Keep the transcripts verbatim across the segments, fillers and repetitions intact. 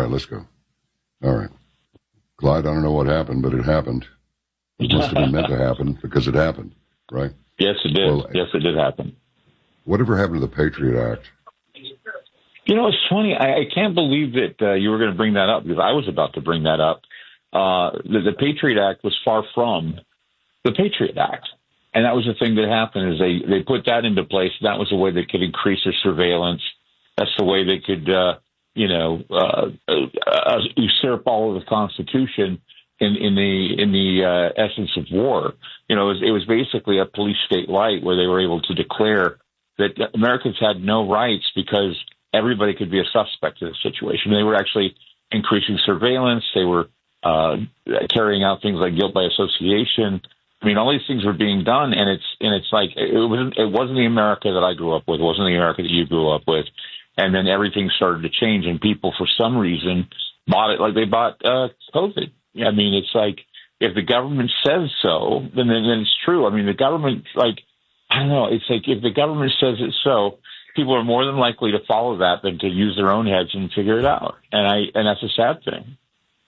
right, let's go. All right. Clyde, I don't know what happened, but it happened. It must have been meant to happen because it happened, right? Yes, it did. Well, yes, it did happen. Whatever happened to the Patriot Act? You know, it's funny. I, I can't believe that uh, you were going to bring that up because I was about to bring that up. Uh, the, the Patriot Act was far from the Patriot Act. And that was the thing that happened is they, they put that into place. That was the way they could increase their surveillance. That's the way they could, uh, you know, uh, uh, usurp all of the Constitution in, in the in the uh, essence of war. You know, it was, it was basically a police state light where they were able to declare that Americans had no rights because everybody could be a suspect in the situation. They were actually increasing surveillance. They were uh, carrying out things like guilt by association. I mean, all these things were being done, and it's and it's like it wasn't it wasn't the America that I grew up with. It wasn't the America that you grew up with. And then everything started to change, and people, for some reason, bought it like they bought uh, COVID. I mean, it's like if the government says so, then then it's true. I mean, the government, like I don't know, it's like if the government says it's so, people are more than likely to follow that than to use their own heads and figure it out. And I and that's a sad thing.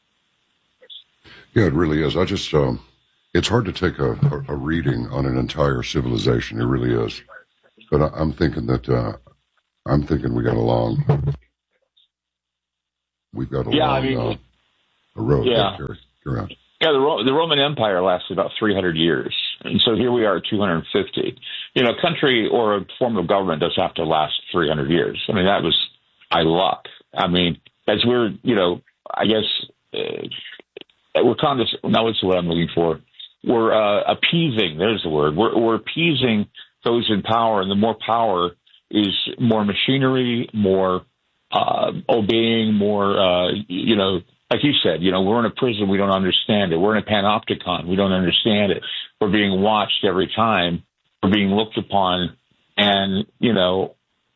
Yeah, it really is. I just. Um... It's hard to take a, a, a reading on an entire civilization. It really is. But I, I'm thinking that uh, I'm thinking we got a long, we've got a yeah, long I mean, uh, a road. Yeah, carry, carry on. yeah. The, Ro- the Roman Empire lasted about three hundred years, and so here we are at two hundred fifty. You know, a country or a form of government doesn't have to last three hundred years. I mean, that was by luck. I mean, as we're, you know, I guess uh, we're kind of now. What's what I'm looking for? We're uh, appeasing, there's the word, we're, we're appeasing those in power, and the more power is more machinery, more uh, obeying, more, uh, you know, like you said, you know, we're in a prison, we don't understand it. We're in a panopticon, we don't understand it. We're being watched every time, we're being looked upon, and, you know,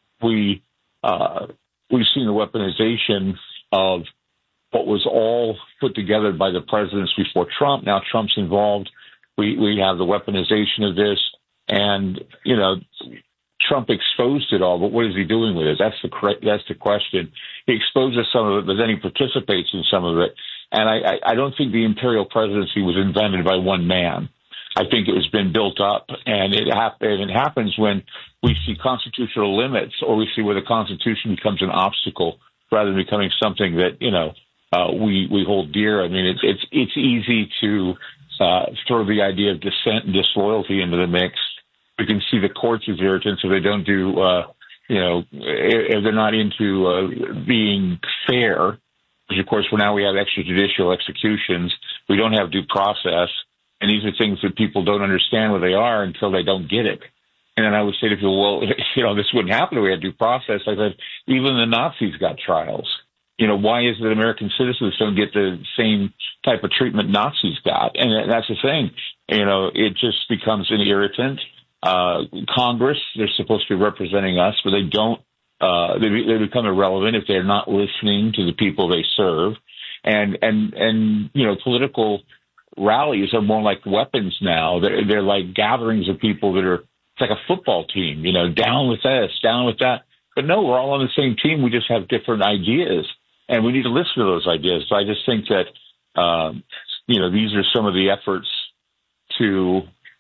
we, uh, we've seen the weaponization of what was all put together by the presidents before Trump. Now Trump's involved. We we have the weaponization of this, and you know, Trump exposed it all. But what is he doing with it? That's the that's the question. He exposes some of it, but then he participates in some of it. And I, I, I don't think the imperial presidency was invented by one man. I think it has been built up, and it, hap- and it happens when we see constitutional limits, or we see where the Constitution becomes an obstacle rather than becoming something that you know. Uh, we, we hold dear. I mean, it's, it's, it's easy to, uh, throw the idea of dissent and disloyalty into the mix. We can see the courts as irritants if they don't do, uh, you know, if they're not into, uh, being fair, which of course, well, now we have extrajudicial executions. We don't have due process. And these are things that people don't understand what they are until they don't get it. And then I would say to people, well, you know, this wouldn't happen if we had due process. I said, even the Nazis got trials. You know, why is it American citizens don't get the same type of treatment Nazis got? And that's the thing. You know, it just becomes an irritant. Uh, Congress, they're supposed to be representing us, but they don't. Uh, they, they become irrelevant if they're not listening to the people they serve. And, and, and, you know, political rallies are more like weapons now. They're, they're like gatherings of people that are, it's like a football team, you know, down with this, down with that. But no, we're all on the same team. We just have different ideas. And we need to listen to those ideas. So I just think that, um, you know, these are some of the efforts to,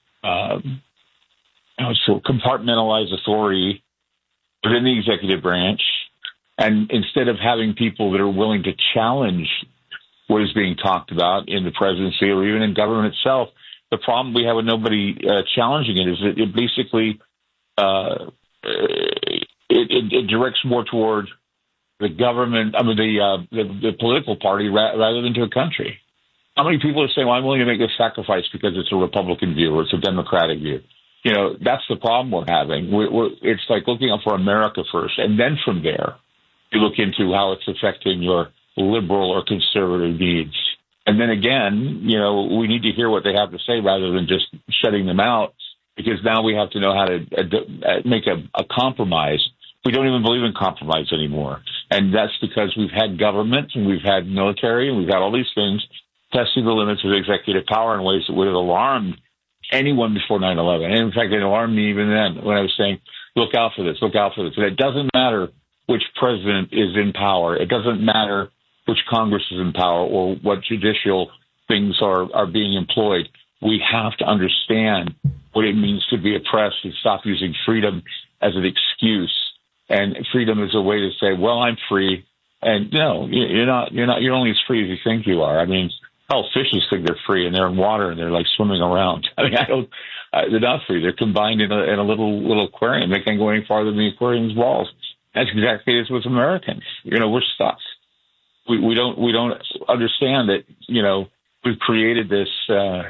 um, you know, so compartmentalize authority within the executive branch. And instead of having people that are willing to challenge what is being talked about in the presidency or even in government itself, the problem we have with nobody uh, challenging it is that it basically uh, it, it, it directs more toward the government, I mean, the, uh, the, the political party ra- rather than to a country. How many people are saying, well, I'm willing to make this sacrifice because it's a Republican view or it's a Democratic view? You know, that's the problem we're having. We're, we're, it's like looking out for America first. And then from there, you look into how it's affecting your liberal or conservative needs. And then again, you know, we need to hear what they have to say rather than just shutting them out, because now we have to know how to uh, make a, a compromise. We don't even believe in compromise anymore. And that's because we've had government and we've had military and we've got all these things testing the limits of executive power in ways that would have alarmed anyone before nine eleven. And in fact, it alarmed me even then when I was saying, look out for this, look out for this. And it doesn't matter which president is in power. It doesn't matter which Congress is in power or what judicial things are, are being employed. We have to understand what it means to be oppressed and stop using freedom as an excuse. And freedom is a way to say, well, I'm free. And no, you're not, you're not, you're only as free as you think you are. I mean, hell, fishes think they're free and they're in water and they're like swimming around. I mean, I don't, uh, they're not free. They're confined in a, in a little, little aquarium. They can't go any farther than the aquarium's walls. That's exactly as with Americans. You know, we're stuck. We, we don't, we don't understand that, you know, we've created this, uh,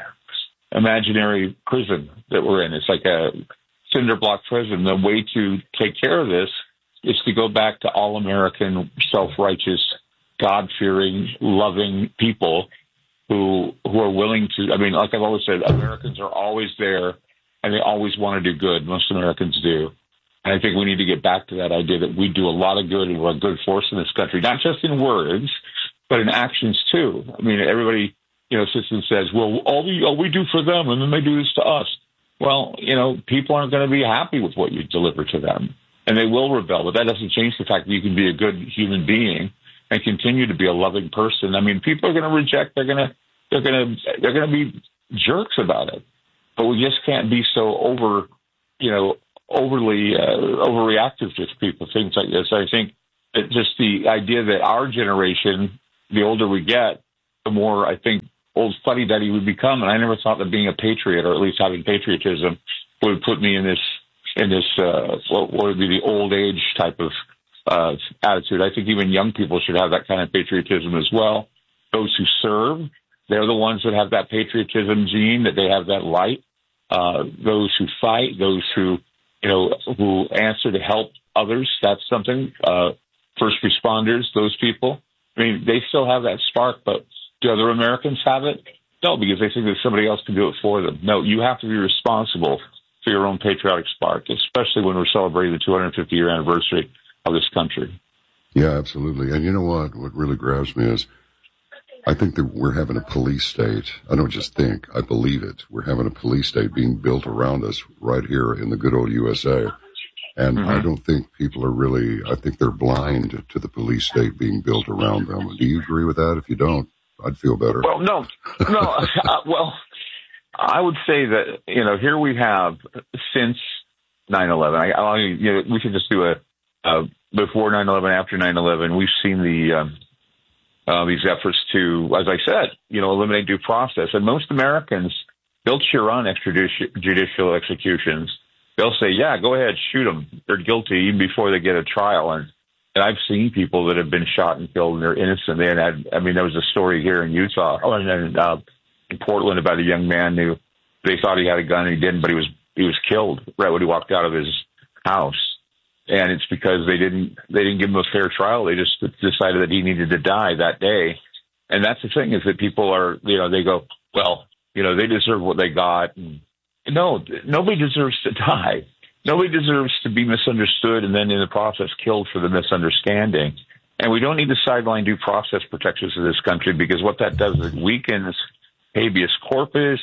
imaginary prison that we're in. It's like a cinder block prison. The way to take care of this is to go back to all American, self-righteous, God-fearing, loving people who who are willing to. I mean, like I've always said, Americans are always there, and they always want to do good. Most Americans do. And I think we need to get back to that idea that we do a lot of good and we're a good force in this country, not just in words, but in actions too. I mean, everybody, you know, sits and says, well, all we, all we do for them, and then they do this to us. Well, you know, people aren't going to be happy with what you deliver to them, and they will rebel. But that doesn't change the fact that you can be a good human being and continue to be a loving person. I mean, people are going to reject. They're going to, they're going to, they're going to be jerks about it. But we just can't be so over, you know, overly uh, overreactive to people, things like this. I think that just the idea that our generation, the older we get, the more I think old fuddy-duddy would become. And I never thought that being a patriot, or at least having patriotism, would put me in this in this uh, what would be the old age type of uh, attitude. I think even young people should have that kind of patriotism as well. Those who serve, they're the ones that have that patriotism gene, that they have that light. Uh, those who fight, those who you know, who answer to help others, that's something. Uh, first responders, those people, I mean, they still have that spark, but do other Americans have it? No, because they think that somebody else can do it for them. No, you have to be responsible for your own patriotic spark, especially when we're celebrating the two hundred fifty year anniversary of this country. Yeah, absolutely. And you know what? What really grabs me is I think that we're having a police state. I don't just think, I believe it. We're having a police state being built around us right here in the good old U S A. And mm-hmm. I don't think people are really, I think they're blind to the police state being built around them. Do you agree with that? If you don't, I'd feel better. Well, no, no. uh, well, I would say that, you know, here we have since nine eleven, I, I, you know, we should just do a, uh, before nine eleven, after nine eleven, we've seen the, um, Uh, these efforts to, as I said, you know, eliminate due process. And most Americans, they'll cheer on extrajudicial executions. They'll say, yeah, go ahead, shoot them. They're guilty even before they get a trial. And, and I've seen people that have been shot and killed and they're innocent. They had, I mean, there was a story here in Utah, oh, and then uh, in Portland about a young man who they thought he had a gun and he didn't, but he was, he was killed right when he walked out of his house. And it's because they didn't they didn't give him a fair trial. They just decided that he needed to die that day. And that's the thing, is that people are, you know, they go, well, you know, they deserve what they got. And no, nobody deserves to die. Nobody deserves to be misunderstood and then in the process killed for the misunderstanding. And we don't need to sideline due process protections of this country, because what that does is it weakens habeas corpus,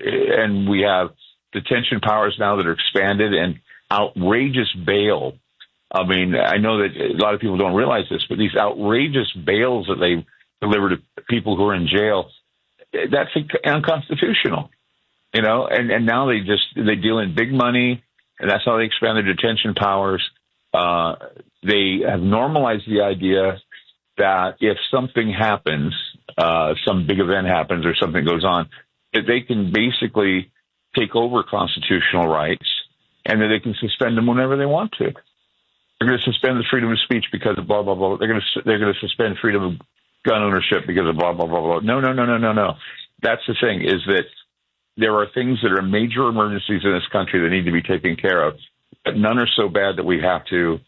and we have detention powers now that are expanded, and outrageous bail. I mean, I know that a lot of people don't realize this, but these outrageous bails that they deliver to people who are in jail, that's unconstitutional, you know, and, and now they just, they deal in big money, and that's how they expand their detention powers. Uh, they have normalized the idea that if something happens, uh, some big event happens or something goes on, that they can basically take over constitutional rights and that they can suspend them whenever they want to. They're going to suspend the freedom of speech because of blah, blah, blah. They're going to, they're going to suspend freedom of gun ownership because of blah, blah, blah, blah. No, no, no, no, no, no. That's the thing, is that there are things that are major emergencies in this country that need to be taken care of, but none are so bad that we have to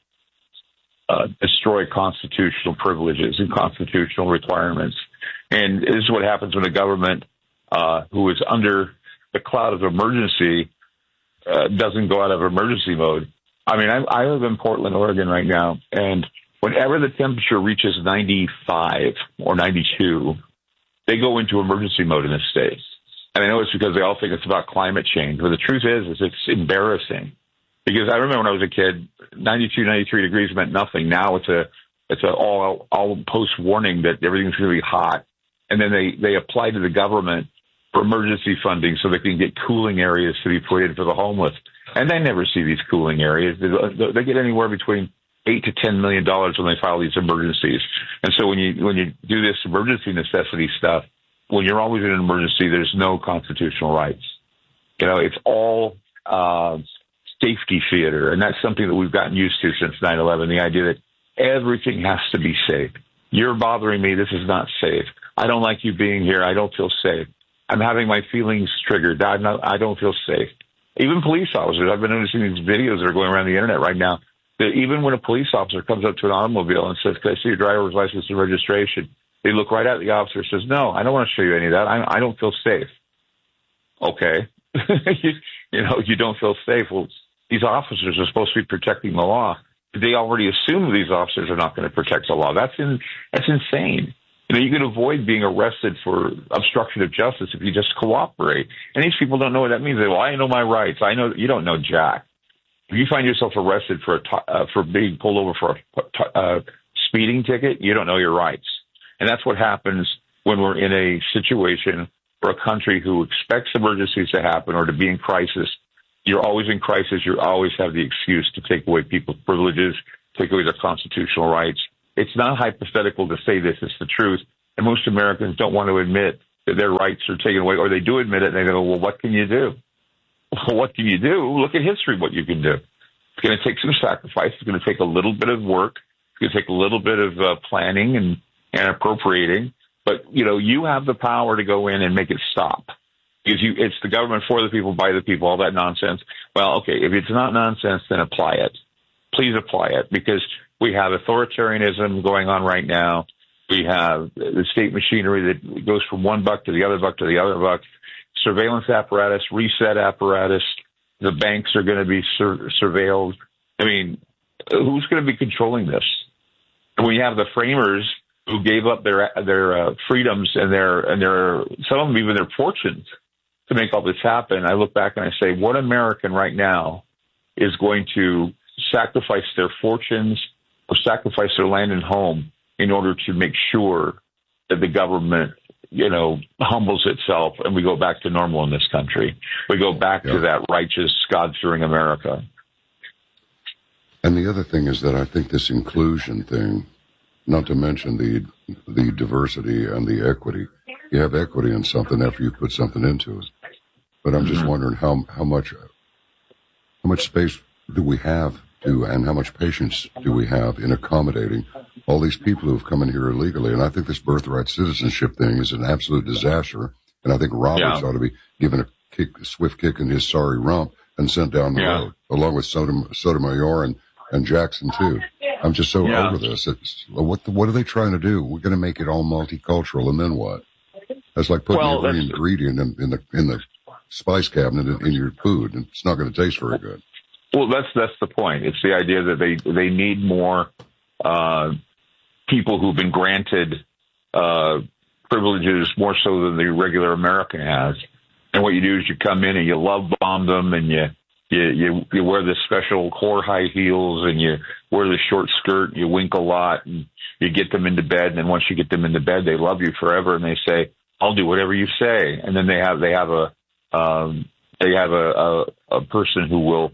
uh, destroy constitutional privileges and constitutional requirements. And this is what happens when a government uh, who is under the cloud of emergency uh, doesn't go out of emergency mode. I mean, I, I live in Portland, Oregon right now, and whenever the temperature reaches ninety-five or ninety-two, they go into emergency mode in this state. And I know it's because they all think it's about climate change, but the truth is, is it's embarrassing. Because I remember when I was a kid, ninety-two, ninety-three degrees meant nothing. Now it's a It's a all all post warning that everything's going to be hot, and then they they apply to the government for emergency funding so they can get cooling areas to be put in for the homeless. And they never see these cooling areas. They, they get anywhere between eight to ten million dollars when they file these emergencies. And so when you when you do this emergency necessity stuff, when you're always in an emergency, there's no constitutional rights. You know, it's all uh, safety theater, and that's something that we've gotten used to since nine eleven. The idea that everything has to be safe. You're bothering me. This is not safe. I don't like you being here. I don't feel safe. I'm having my feelings triggered. I'm not, I don't feel safe. Even police officers, I've been noticing these videos that are going around the internet right now, that even when a police officer comes up to an automobile and says, can I see your driver's license and registration? They look right at the officer and says, no, I don't want to show you any of that. I, I don't feel safe. Okay. you, you know, you don't feel safe. Well, these officers are supposed to be protecting the law. They already assume these officers are not going to protect the law. That's in, that's insane. You know, you can avoid being arrested for obstruction of justice if you just cooperate. And these people don't know what that means. They say, well, I know my rights. I know you don't know jack. If you find yourself arrested for a t- uh, for being pulled over for a t- uh, speeding ticket, you don't know your rights. And that's what happens when we're in a situation for a country who expects emergencies to happen or to be in crisis. You're always in crisis. You always have the excuse to take away people's privileges, take away their constitutional rights. It's not hypothetical to say this. It's the truth. And most Americans don't want to admit that their rights are taken away, or they do admit it, and they go, well, what can you do? Well, what can you do? Look at history, what you can do. It's going to take some sacrifice. It's going to take a little bit of work. It's going to take a little bit of uh, planning and, and appropriating. But, you know, you have the power to go in and make it stop. Because you, it's the government for the people, by the people, all that nonsense. Well, okay, if it's not nonsense, then apply it. Please apply it, because we have authoritarianism going on right now. We have the state machinery that goes from one buck to the other buck to the other buck. Surveillance apparatus, reset apparatus. The banks are going to be sur- surveilled. I mean, who's going to be controlling this? And we have the framers who gave up their their uh, freedoms and their and their some of them even their fortunes to make all this happen. I look back and I say, what American right now is going to sacrifice their fortunes or sacrifice their land and home in order to make sure that the government, you know, humbles itself and we go back to normal in this country. We go back yeah. to that righteous, God-fearing America. And the other thing is that I think this inclusion thing, not to mention the the diversity and the equity, you have equity in something after you put something into it. But I'm mm-hmm. just wondering how how much how much space do we have to, and how much patience do we have in accommodating all these people who've come in here illegally? And I think this birthright citizenship thing is an absolute disaster. And I think Roberts yeah. ought to be given a kick, a swift kick in his sorry rump and sent down the yeah. road, along with Sotom- Sotomayor and, and Jackson too. I'm just so yeah. over this. It's, what the, what are they trying to do? We're going to make it all multicultural, and then what? That's like putting well, every ingredient in, in the in the spice cabinet in, in your food, and it's not going to taste very good. Well, that's that's the point. It's the idea that they they need more uh, people who've been granted uh, privileges more so than the regular American has. And what you do is you come in and you love bomb them, and you you you, you wear the special core high heels, and you wear the short skirt. And you wink a lot, and you get them into bed. And then once you get them into bed, they love you forever, and they say, "I'll do whatever you say." And then they have they have a um, they have a, a a person who will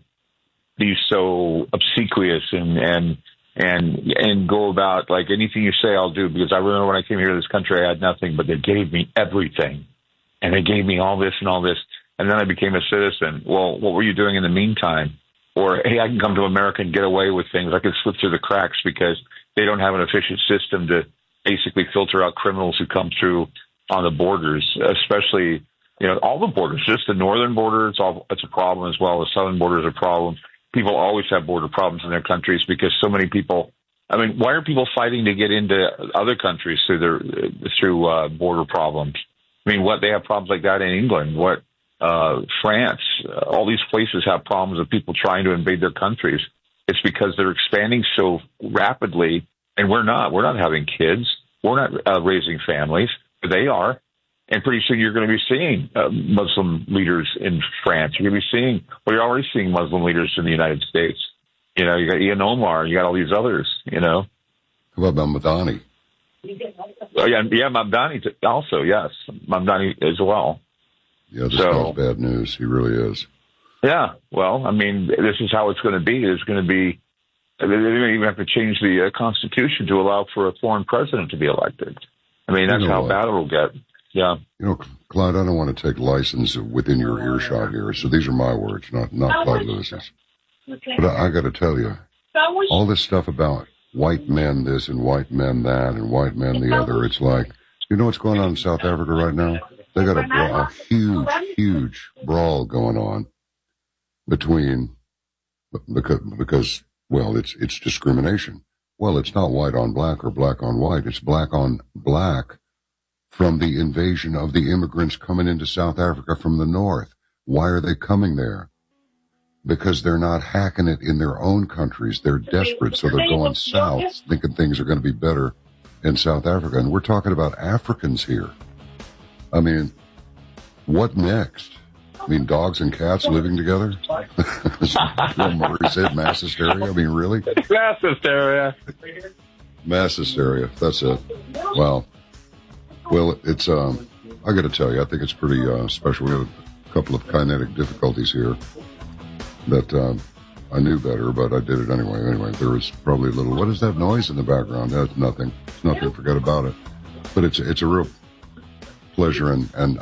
be so obsequious and, and, and, and go about like anything you say, I'll do, because I remember when I came here to this country, I had nothing, but they gave me everything, and they gave me all this and all this. And then I became a citizen. Well, what were you doing in the meantime? Or, hey, I can come to America and get away with things. I can slip through the cracks because they don't have an efficient system to basically filter out criminals who come through on the borders, especially, you know, all the borders, just the northern border. It's all, it's a problem as well. The southern border is a problem. People always have border problems in their countries because so many people, I mean, why are people fighting to get into other countries through their, through uh, border problems? I mean, what, they have problems like that in England, what, uh, France, uh, all these places have problems of people trying to invade their countries. It's because they're expanding so rapidly, and we're not. We're not having kids. We're not uh, raising families. They are. And pretty soon you're going to be seeing uh, Muslim leaders in France. You're going to be seeing, well, you're already seeing Muslim leaders in the United States. You know, you got Ian Omar, you got all these others, you know. How about Mamdani? Oh, yeah, yeah, Mamdani also, yes. Mamdani as well. Yeah, this so, guy's bad news. He really is. Yeah, well, I mean, this is how it's going to be. There's going to be, they don't even have to change the uh, Constitution to allow for a foreign president to be elected. I mean, that's you know how what? bad it'll get. Yeah. You know, Clyde, I don't want to take license within your earshot here. So these are my words, not, not Clyde Lewis's. But I, I got to tell you, all this stuff about white men this and white men that and white men the other, it's like, you know what's going on in South Africa right now? They got a, bra- a huge, huge brawl going on between, because, because, well, it's, it's discrimination. Well, it's not white on black or black on white. It's black on black from the invasion of the immigrants coming into South Africa from the north. Why are they coming there? Because they're not hacking it in their own countries. They're desperate, so they're going south, thinking things are going to be better in South Africa. And we're talking about Africans here. I mean, what next? I mean, dogs and cats living together? Bill Murray said mass hysteria? I mean, really? Mass hysteria. Mass hysteria. That's it. Wow. Well, it's, um, I got to tell you, I think it's pretty uh, special. We had a couple of kinetic difficulties here that um, I knew better, but I did it anyway. Anyway, there was probably a little, what is that noise in the background? That's nothing. It's nothing. Forget about it. But it's it's a real pleasure and, and